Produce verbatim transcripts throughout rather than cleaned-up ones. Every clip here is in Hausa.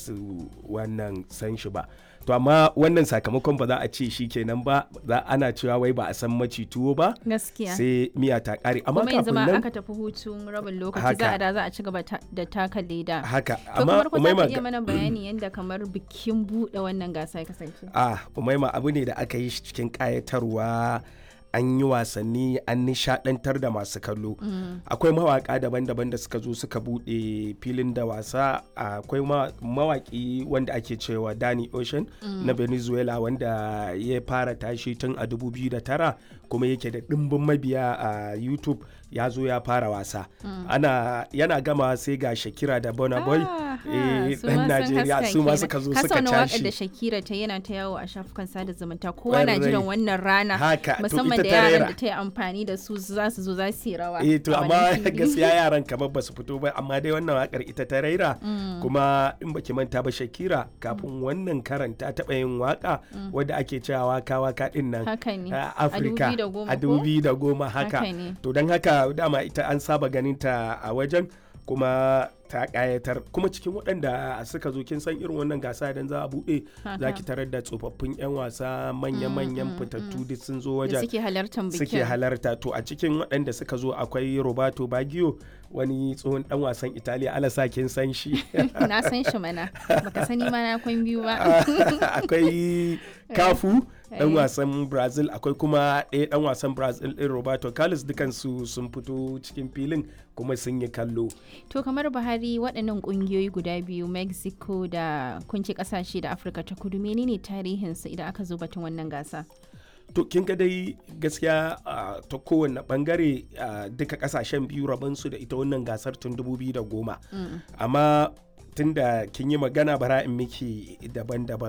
su wannan san shi ba. To amma wannan sakamakon ba za a ce shi kenan ba, za ana cewa wai ba a san maci tuwo ba gaskiya sai miya ta kare. Amma kuma yanzu kafin ma nan aka tafi hutun rabin lokaci Haka. za a da za a ci gaba ta- da taka leda. haka To amma kamar ko za Umaima ka iya mana bayani yadda kamar bikin buɗe wannan gasa ya kasance. ah Umaima abu ne da aka yi shi cikin kayatarwa, an yi wasanni, an nishadantar da masu kallo. Akwai mawaka daban-daban da suka zo suka bude filin da wasa. Akwai ma- mawaki wanda ake cewa Danny Ocean na Venezuela wanda ya fara tashi tun a dubu biyu da tara kuma yake da dimbin mabiya a YouTube, ya zo ya fara wasa. Ana yana gama sai ga Shakira da Burna Boy Ah, eh, su dan ma sun Najeriya haska su ma kenan. suka zo Ka suka sauna waƙar da tashi. Shakira ta yana ta yawo a shafukan sada zumunta kowa na Ƙwarai. jiran wannan rana Haka, to musamman ita da ta yaran rera. da ta yi amfani da su za su zo za su yi rawa. eh to a amma wannan fili. gaskiya yaran kamar ba su fito ba, amma dai wannan wakar ita ta raira. Kuma in baki manta ba Shakira kafin wannan karan ta taɓa yin waka wadda ake cewa waka waka din nan Haka ne. a A Afirka dubu biyu da goma a ko? dubu biyu da goma haka. Haka ne. To don haka dama ita an saba ganin ta a wajen kuma ta kayatar. Kuma cikin waɗanda suka zo kin san irin wannan gasa idan za a buɗe Haka. za ki tarar da tsofaffin 'yan wasa manya-manyan fitattu duk sun zo da wajen suke halartar bikin. suke halarta. To a cikin waɗanda suka zo akwai Roberto Baggio, wani tsohon dan wasan Italiya, alasa kin san shi. Na san shi mana baka sani ma na kwan biyu ba. Akwai Cafu dan Eh. wasan Brazil, akwai kuma ɗaya dan wasan Brazil ɗin Roberto Carlos, dukansu sun fito cikin filin kuma sun yi kallo. To kamar Buhari, waɗannan ƙungiyoyi guda biyu Mexico da kunci ƙasashe da Afirka ta kudu menene tarihinsu idan aka zo batun wannan gasa? To kin ga dai gaskiya ah, ta kowane bangare ah, duka kasashen biyu rabansu da ita wannan gasar tun dubu biyu da goma. Amma tunda kin yi magana bara in miki daban-daban.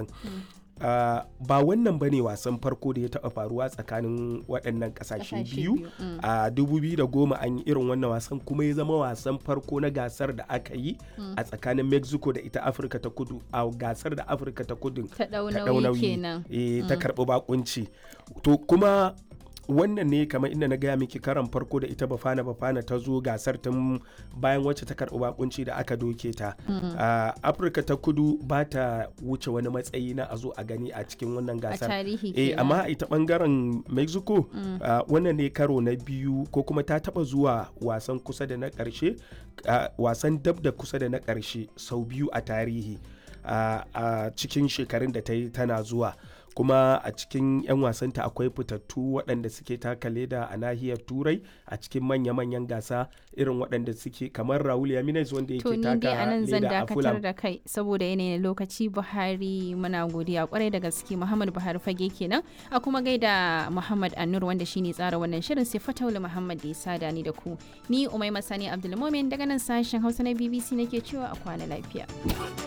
Ah, ba wannan bane wasan farko da ya taɓa faruwa tsakanin waɗannan ƙasashe Ƙasashe biyu. biyu, mm. A dubu biyu da goma an yi irin wannan wasan kuma ya zama wasan farko na gasar da aka yi a tsakanin Mexico da ita Afirka ta kudu, a gasar da Afirka ta kudu Ta ɗau ta nauyi ɗau nauyi. kenan. Eh, ta karɓi bakunci. To kuma wannan ne kamar inda na gaya miki karan farko da ita Bafana Bafana ta zo gasar tun bayan wacce ta karɓi bakunci da aka doke ta. Ah, Afirka ta kudu ba ta wuce wani matsayi na a zo a gani a cikin wannan A gasar. tarihi Eh, kenan. amma a ita bangaren Mexico ah, wannan ne karo na biyu ko kuma ta taba zuwa wasan kusa da na ƙarshe, ah, wasan dab da kusa da na ƙarshe sau biyu a tarihi ah, a cikin shekarun da ta yi tana zuwa. Kuma a cikin 'yan wasanta akwai fitattu waɗanda suke taka leda a nahiyar turai a cikin manya-manyan gasa irin waɗanda suke kamar Raul Jimenez wanda To yake ni dai taka a nan zan leda a dakatar Fulham. da kai saboda yanayin lokaci. Buhari muna godiya kwarai da gaske. Muhammad Buhari fage kenan, a kuma gaida Muhammad Annur wanda shine tsara wannan shirin, sai Fataulu Muhammad da ya sada ni da ku. Ni Umaima Sani Abdulmumin daga nan sashen Hausa na B B C nake cewa a kwana lafiya.